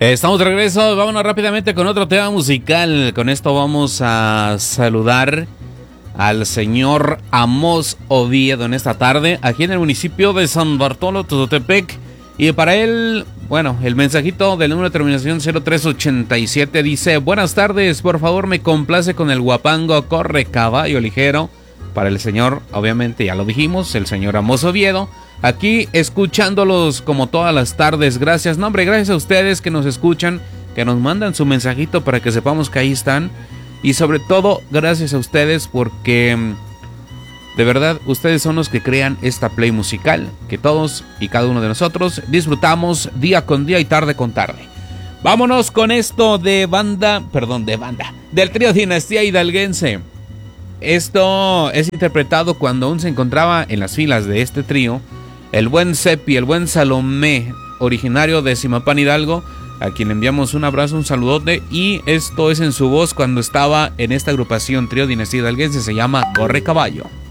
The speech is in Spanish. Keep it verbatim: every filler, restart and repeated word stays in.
Estamos de regreso, vámonos rápidamente con otro tema musical. Con esto vamos a saludar al señor Amós Oviedo en esta tarde, aquí en el municipio de San Bartolo, Tototepec. Y para él, bueno, el mensajito del número de terminación cero tres ochenta y siete dice: buenas tardes, por favor me complace con el guapango Corre Caballo Ligero. Para el señor, obviamente ya lo dijimos, el señor Amós Oviedo. Aquí escuchándolos como todas las tardes. Gracias, no hombre, gracias a ustedes que nos escuchan, que nos mandan su mensajito para que sepamos que ahí están. Y sobre todo, gracias a ustedes porque de verdad ustedes son los que crean esta play musical que todos y cada uno de nosotros disfrutamos día con día y tarde con tarde. Vámonos con esto de banda, perdón, de banda, del trío Dinastía Hidalguense. Esto es interpretado cuando aún se encontraba en las filas de este trío el buen Cepi, el buen Salomé, originario de Zimapán Hidalgo, a quien enviamos un abrazo, un saludote. Y esto es en su voz cuando estaba en esta agrupación trío Dinastía Hidalguense, se llama Corre Caballo.